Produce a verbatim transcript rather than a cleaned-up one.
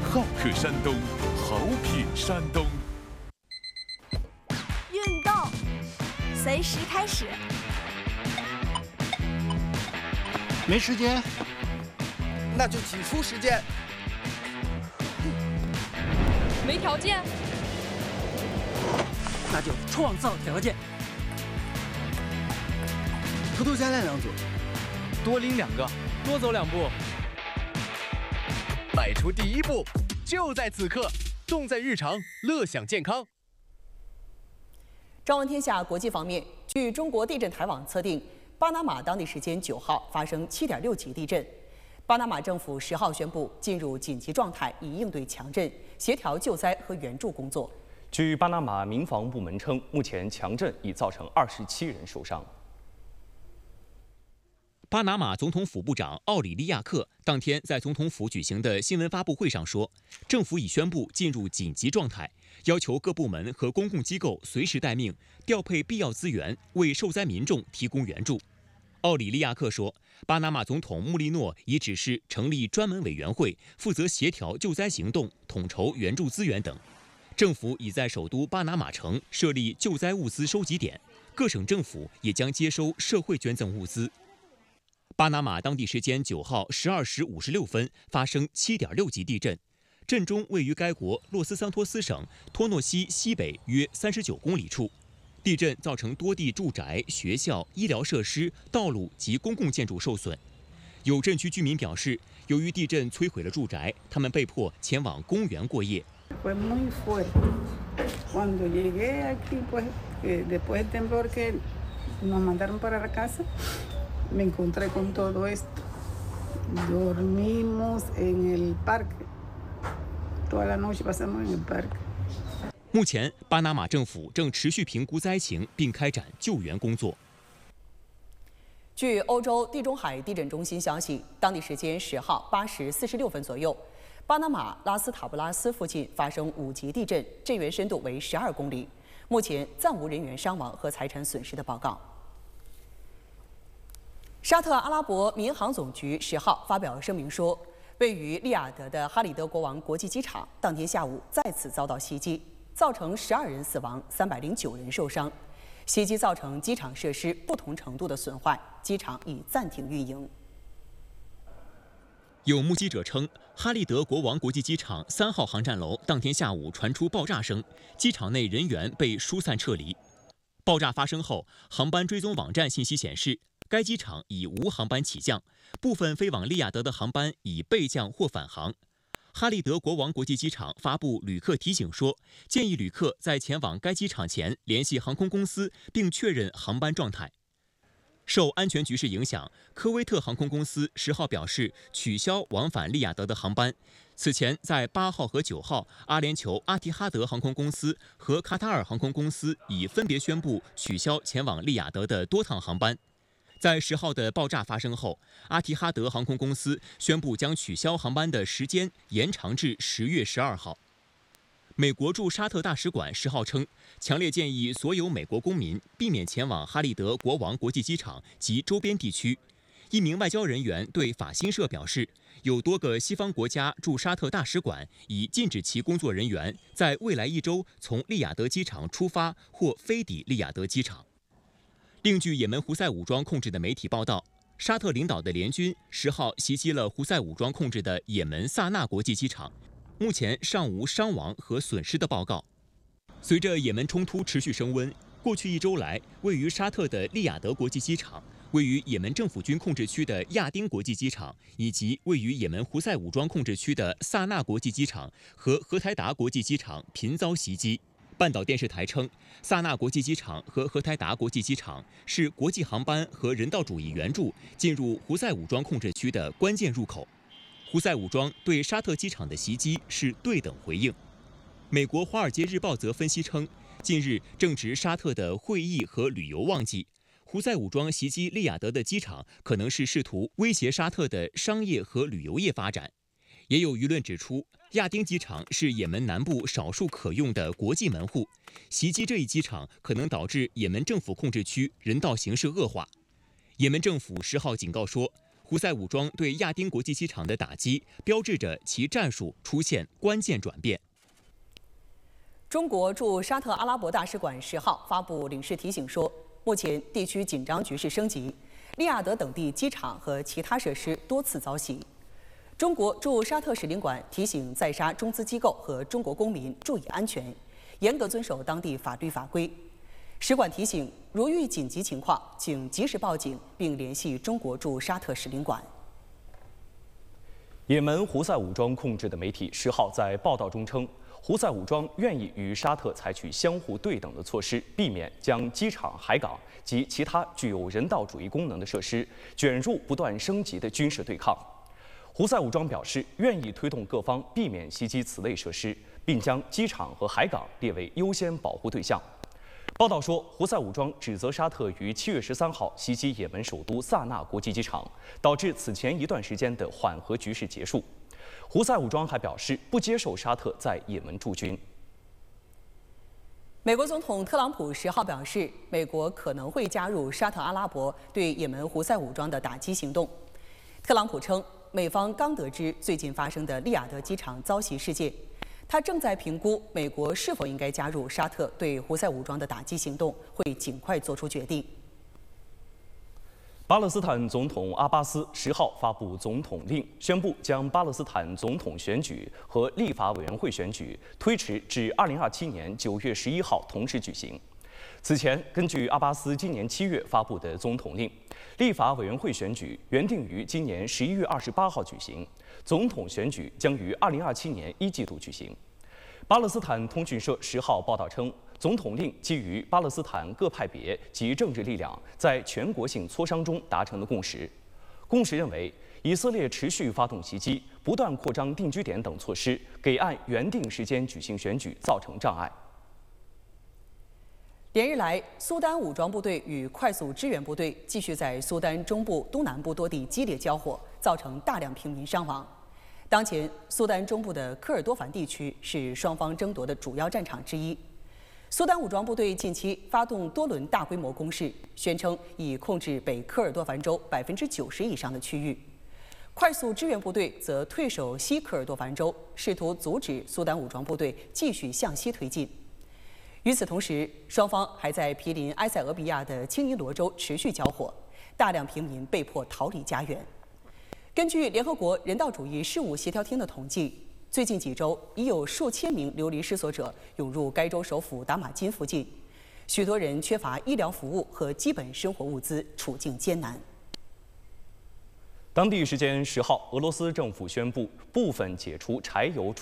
好客山东，好品山东。 运动，随时开始。 没时间， 那就挤出时间。 没条件， 那就创造条件。 偷偷加练两组， 多拎两个，多走两步。 迈出第一步，就在此刻，重在日常，乐享健康。 朝闻天下国际方面，据中国地震台网测定，巴拿马当地时间九号发生七点六级地震。巴拿马政府十号宣布进入紧急状态，以应对强震，协调救灾和援助工作。 据巴拿马民防部门称，目前强震已造成二十七人受伤。 巴拿马总统府部长奥里利亚克当天在总统府举行的新闻发布会上说，政府已宣布进入紧急状态，要求各部门和公共机构随时待命，调配必要资源，为受灾民众提供援助。奥里利亚克说，巴拿马总统穆利诺已指示成立专门委员会，负责协调救灾行动、统筹援助资源等。政府已在首都巴拿马城设立救灾物资收集点，各省政府也将接收社会捐赠物资。巴拿马当地时间九号十二时五十六分发生七点六级地震，震中位于该国洛斯桑托斯省托诺西西北约三十九公里处。地震造成多地住宅、学校、医疗设施、道路及公共建筑受损。有震区居民表示，由于地震摧毁了住宅，他们被迫前往公园过夜。 Fue muy fuerte. Cuando llegué aquí, pues, después del temblor que nos mandaron para la casa, me encontré con todo esto. Dormimos en el parque. Toda la noche pasamos en el parque. 目前，巴拿马政府正持续评估灾情，并开展救援工作。 据欧洲地中海地震中心消息，当地时间十号八时四十六分左右，巴拿马拉斯塔布拉斯附近发生五级地震，震源深度为十二公里。目前暂无人员伤亡和财产损失的报告。沙特阿拉伯民航总局十号发表声明说，位于利雅得的哈里德国王国际机场当天下午再次遭到袭击，造成十二人死亡，三百零九人受伤。袭击造成机场设施不同程度的损坏，机场已暂停运营。 有目击者称，哈利德国王国际机场三号航站楼当天下午传出爆炸声，机场内人员被疏散撤离。爆炸发生后，航班追踪网站信息显示，该机场已无航班起降，部分飞往利雅得的航班已备降或返航。哈利德国王国际机场发布旅客提醒说，建议旅客在前往该机场前联系航空公司，并确认航班状态。受安全局势影响，科威特航空公司十号表示取消往返利雅得的航班。此前，在八号和九号，阿联酋阿提哈德航空公司和卡塔尔航空公司已分别宣布取消前往利雅得的多趟航班。在十号的爆炸发生后，阿提哈德航空公司宣布将取消航班的时间延长至十月十二号。美国驻沙特大使馆十号称，强烈建议所有美国公民避免前往哈利德国王国际机场及周边地区。一名外交人员对法新社表示，有多个西方国家驻沙特大使馆已禁止其工作人员在未来一周从利雅得机场出发或飞抵利雅得机场。另据也门胡塞武装控制的媒体报道，沙特领导的联军十号袭击了胡塞武装控制的也门萨那国际机场，目前尚无伤亡和损失的报告。随着也门冲突持续升温，过去一周来，位于沙特的利雅得国际机场、位于也门政府军控制区的亚丁国际机场，以及位于也门胡塞武装控制区的萨那国际机场和荷台达国际机场频遭袭击。半岛电视台称，萨那国际机场和荷台达国际机场是国际航班和人道主义援助进入胡塞武装控制区的关键入口。胡塞武装对沙特机场的袭击是对等回应。美国《华尔街日报》则分析称，近日正值沙特的会议和旅游旺季，胡塞武装袭击利雅得的机场可能是试图威胁沙特的商业和旅游业发展。也有舆论指出，亚丁机场是也门南部少数可用的国际门户，袭击这一机场可能导致也门政府控制区人道形势恶化。也门政府十号警告说， 胡塞武装对亚丁国际机场的打击，标志着其战术出现关键转变。 中国驻沙特阿拉伯大使馆十号发布领事提醒说，目前地区紧张局势升级，利雅得等地机场和其他设施多次遭袭。中国驻沙特使领馆提醒在沙中资机构和中国公民注意安全，严格遵守当地法律法规。使馆提醒，如遇紧急情况，请及时报警并联系中国驻沙特使领馆。 也门胡塞武装控制的媒体十号在报道中称，胡塞武装愿意与沙特采取相互对等的措施，避免将机场、海港及其他具有人道主义功能的设施卷入不断升级的军事对抗。胡塞武装表示，愿意推动各方避免袭击此类设施，并将机场和海港列为优先保护对象。报道说，胡塞武装指责沙特于七月十三号袭击也门首都萨那国际机场，导致此前一段时间的缓和局势结束。胡塞武装还表示，不接受沙特在也门驻军。 美国总统特朗普十号表示，美国可能会加入沙特阿拉伯对也门胡塞武装的打击行动。特朗普称，美方刚得知最近发生的利雅得机场遭袭事件。他正在评估美国是否应该加入沙特对胡塞武装的打击行动，会尽快做出决定。 巴勒斯坦总统阿巴斯十号发布总统令，宣布将巴勒斯坦总统选举和立法委员会选举推迟至二零二七年九月十一号同时举行。此前，根据阿巴斯今年七月发布的总统令，立法委员会选举原定于今年十一月二十八号举行。总统选举将于二零二七年一季度举行。巴勒斯坦通讯社十号报道称，总统令基于巴勒斯坦各派别及政治力量在全国性磋商中达成的共识。共识认为，以色列持续发动袭击、不断扩张定居点等措施，给按原定时间举行选举造成障碍。 连日来，苏丹武装部队与快速支援部队继续在苏丹中部、东南部多地激烈交火，造成大量平民伤亡。当前，苏丹中部的科尔多凡地区是双方争夺的主要战场之一。苏丹武装部队近期发动多轮大规模攻势，宣称已控制北科尔多凡州百分之九十以上的区域。快速支援部队则退守西科尔多凡州，试图阻止苏丹武装部队继续向西推进。与此同时，双方还在毗邻埃塞俄比亚的青尼罗州持续交火，大量平民被迫逃离家园。根据联合国人道主义事务协调厅的统计，最近几周已有数千名流离失所者涌入该州首府达马金附近，许多人缺乏医疗服务和基本生活物资，处境艰难。 当地时间十号，俄罗斯政府宣布部分解除柴油